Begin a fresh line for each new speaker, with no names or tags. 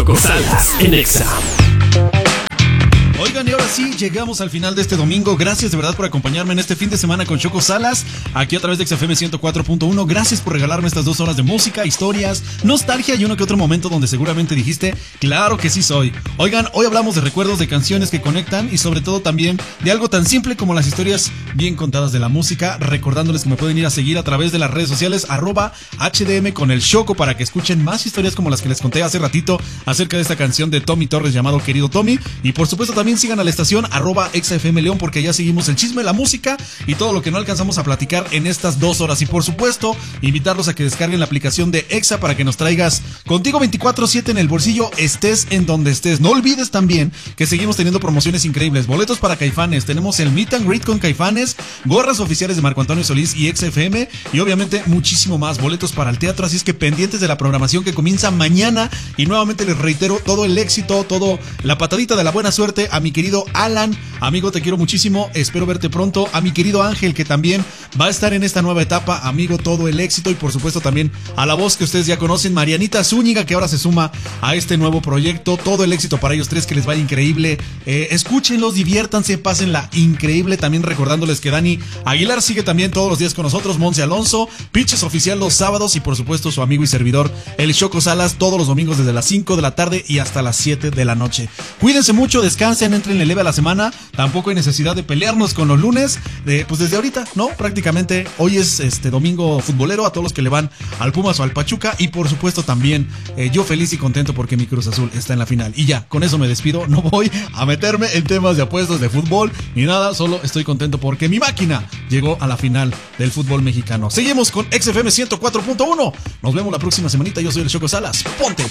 Choco Salas en Exa.
Oigan, y ahora sí, llegamos al final de este domingo. Gracias de verdad por acompañarme en este fin de semana con Choco Salas, aquí a través de XFM 104.1. Gracias por regalarme estas 2 horas de música, historias, nostalgia y uno que otro momento donde seguramente dijiste, claro que sí soy. Oigan, hoy hablamos de recuerdos, de canciones que conectan y sobre todo también de algo tan simple como las historias bien contadas de la música, recordándoles que me pueden ir a seguir a través de las redes sociales @HDM con el Choco para que escuchen más historias como las que les conté hace ratito acerca de esta canción de Tommy Torres llamado Querido Tommy. Y por supuesto también sigan a la estación @XFM León porque ya seguimos el chisme, la música y todo lo que no alcanzamos a platicar en estas 2 horas. Y por supuesto, invitarlos a que descarguen la aplicación de Exa para que nos traigas contigo 24/7 en el bolsillo, estés en donde estés. No olvides también que seguimos teniendo promociones increíbles, boletos para Caifanes, tenemos el Meet and Greet con Caifanes, gorras oficiales de Marco Antonio Solís y XFM y obviamente muchísimo más, boletos para el teatro, así es que pendientes de la programación que comienza mañana. Y nuevamente les reitero todo el éxito, todo la patadita de la buena suerte a mi querido Alan, amigo, te quiero muchísimo, espero verte pronto. A mi querido Ángel, que también va a estar en esta nueva etapa, amigo, todo el éxito. Y por supuesto también a la voz que ustedes ya conocen, Marianita Zúñiga, que ahora se suma a este nuevo proyecto. Todo el éxito para ellos tres, que les vaya increíble. Escúchenlos, diviértanse, pásenla increíble. También recordándoles que Dani Aguilar sigue también todos los días con nosotros, Monse Alonso, Pitches Oficial los sábados y por supuesto su amigo y servidor, el Choco Salas, todos los domingos desde las 5 de la tarde y hasta las 7 de la noche. Cuídense mucho, descansen, entren leve a la semana. Tampoco hay necesidad de pelearnos con los lunes, pues desde ahorita, ¿no? Prácticamente hoy es domingo futbolero a todos los que le van al Pumas o al Pachuca y por supuesto también yo feliz y contento porque mi Cruz Azul está en la final. Y ya, con eso me despido, no voy a meterme en temas de apuestas de fútbol ni nada, solo estoy contento porque mi máquina llegó a la final del fútbol mexicano. Seguimos con XFM 104.1. Nos vemos la próxima semanita, yo soy el Choco Salas. Ponte